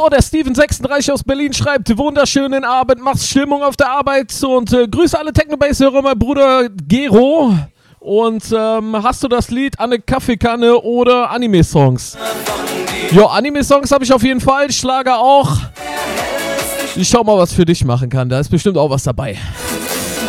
So, der Steven36 aus Berlin schreibt, wunderschönen Abend, machst Stimmung auf der Arbeit und grüße alle Techno-Bass-Hörer, mein Bruder Gero. Und hast du das Lied an der Kaffeekanne oder Anime-Songs? Jo, Anime-Songs habe ich auf jeden Fall, Schlager auch. Ich schau mal, was für dich machen kann, da ist bestimmt auch was dabei.